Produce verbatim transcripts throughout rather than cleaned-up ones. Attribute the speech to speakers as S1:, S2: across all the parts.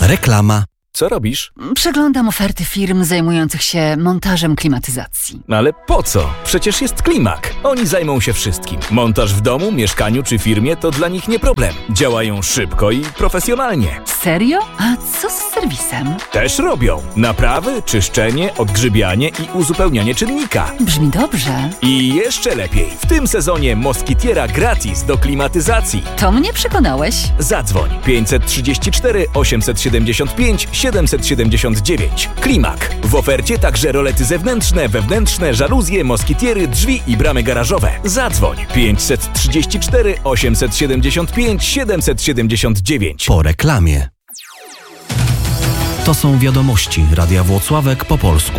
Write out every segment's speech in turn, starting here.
S1: Reklama.
S2: Co robisz?
S3: Przeglądam oferty firm zajmujących się montażem klimatyzacji.
S2: Ale po co? Przecież jest Klimak. Oni zajmą się wszystkim. Montaż w domu, mieszkaniu czy firmie to dla nich nie problem. Działają szybko i profesjonalnie.
S3: Serio? A co z serwisem?
S2: Też robią. Naprawy, czyszczenie, odgrzybianie i uzupełnianie czynnika.
S3: Brzmi dobrze.
S2: I jeszcze lepiej. W tym sezonie Moskitiera gratis do klimatyzacji.
S3: To mnie przekonałeś.
S2: Zadzwoń pięćset trzydzieści cztery osiemset siedemdziesiąt pięć siedemset siedemdziesiąt dziewięć. Klimak. W ofercie także rolety zewnętrzne, wewnętrzne, żaluzje, moskitiery, drzwi i bramy garażowe. Zadzwoń pięćset trzydzieści cztery osiemset siedemdziesiąt pięć siedemset siedemdziesiąt dziewięć.
S1: Po reklamie. To są wiadomości Radia Włocławek po polsku.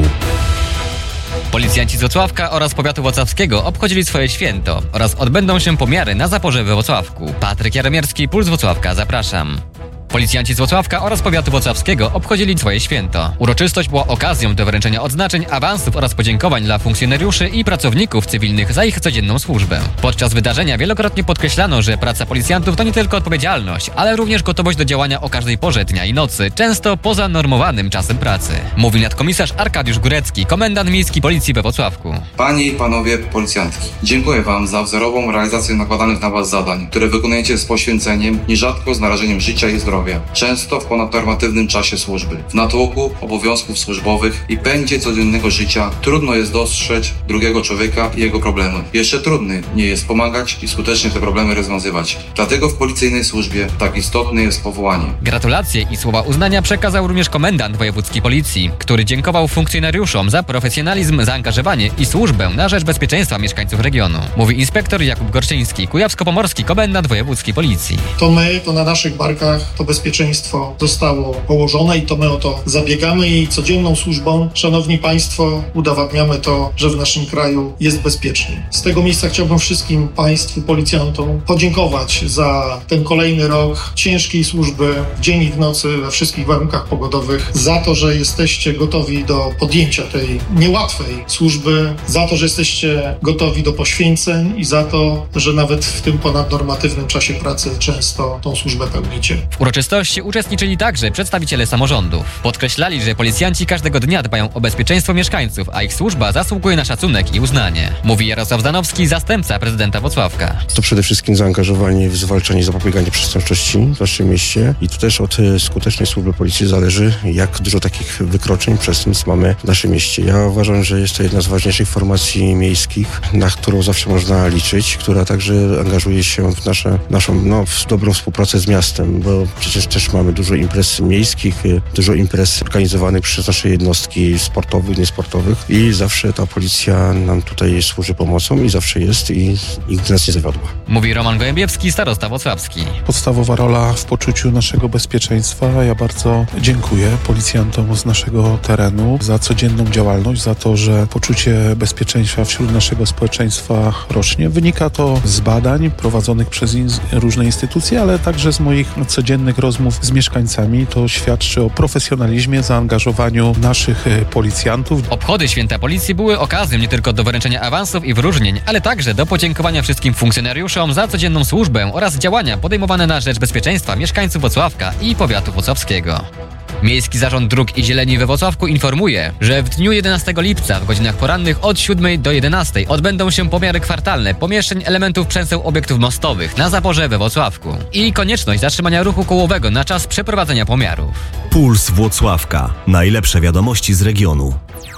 S4: Policjanci z Włocławka oraz powiatu włocławskiego obchodzili swoje święto oraz odbędą się pomiary na zaporze we Włocławku. Patryk Jaromierski, Puls Włocławka, zapraszam. Policjanci z Włocławka oraz powiatu włocławskiego obchodzili swoje święto. Uroczystość była okazją do wręczenia odznaczeń, awansów oraz podziękowań dla funkcjonariuszy i pracowników cywilnych za ich codzienną służbę. Podczas wydarzenia wielokrotnie podkreślano, że praca policjantów to nie tylko odpowiedzialność, ale również gotowość do działania o każdej porze dnia i nocy, często poza normowanym czasem pracy. Mówi nadkomisarz Arkadiusz Górecki, komendant miejski policji we Włocławku.
S5: Panie i panowie policjantki, dziękuję wam za wzorową realizację nakładanych na was zadań, które wykonujecie z poświęceniem, nierzadko z narażeniem życia i zdrowia. Często w ponadnormatywnym czasie służby. W natłoku obowiązków służbowych i pędzie codziennego życia trudno jest dostrzec drugiego człowieka i jego problemy. Jeszcze trudniej nie jest pomagać i skutecznie te problemy rozwiązywać. Dlatego w policyjnej służbie tak istotne jest powołanie.
S4: Gratulacje i słowa uznania przekazał również komendant wojewódzkiej policji, który dziękował funkcjonariuszom za profesjonalizm, zaangażowanie i służbę na rzecz bezpieczeństwa mieszkańców regionu. Mówi inspektor Jakub Gorczyński, kujawsko-pomorski komendant wojewódzkiej policji.
S6: To my, to na naszych barkach to bezpieczeństwo zostało położone i to my o to zabiegamy i codzienną służbą, szanowni państwo, udowadniamy to, że w naszym kraju jest bezpiecznie. Z tego miejsca chciałbym wszystkim państwu, policjantom podziękować za ten kolejny rok ciężkiej służby w dzień i w nocy we wszystkich warunkach pogodowych, za to, że jesteście gotowi do podjęcia tej niełatwej służby, za to, że jesteście gotowi do poświęceń i za to, że nawet w tym ponadnormatywnym czasie pracy często tą służbę pełnicie.
S4: W uroczystości uczestniczyli także przedstawiciele samorządów. Podkreślali, że policjanci każdego dnia dbają o bezpieczeństwo mieszkańców, a ich służba zasługuje na szacunek i uznanie. Mówi Jarosław Zanowski, zastępca prezydenta Włocławka.
S7: To przede wszystkim zaangażowanie w zwalczanie i zapobieganie przestępczości w naszym mieście i tu też od skutecznej służby policji zależy, jak dużo takich wykroczeń, przestępstw mamy w naszym mieście. Ja uważam, że jest to jedna z ważniejszych formacji miejskich, na którą zawsze można liczyć, która także angażuje się w nasze, naszą no, w dobrą współpracę z miastem, bo przecież też mamy dużo imprez miejskich, dużo imprez organizowanych przez nasze jednostki sportowych, niesportowych i zawsze ta policja nam tutaj służy pomocą i zawsze jest i nigdy nas nie zawiodła.
S4: Mówi Roman Gołębiewski, starosta włocławski.
S8: Podstawowa rola w poczuciu naszego bezpieczeństwa. Ja bardzo dziękuję policjantom z naszego terenu za codzienną działalność, za to, że poczucie bezpieczeństwa wśród naszego społeczeństwa rośnie. Wynika to z badań prowadzonych przez in- różne instytucje, ale także z moich codziennych rozmów z mieszkańcami. To świadczy o profesjonalizmie, zaangażowaniu naszych policjantów.
S4: Obchody Święta Policji były okazją nie tylko do wręczenia awansów i wyróżnień, ale także do podziękowania wszystkim funkcjonariuszom za codzienną służbę oraz działania podejmowane na rzecz bezpieczeństwa mieszkańców Włocławka i powiatu włocławskiego. Miejski Zarząd Dróg i Zieleni we Włocławku informuje, że w dniu jedenastego lipca w godzinach porannych od siódmej do jedenastej odbędą się pomiary kwartalne pomieszczeń elementów przęseł obiektów mostowych na zaporze we Włocławku i konieczność zatrzymania ruchu kołowego na czas przeprowadzenia pomiarów.
S1: Puls Włocławka. Najlepsze wiadomości z regionu.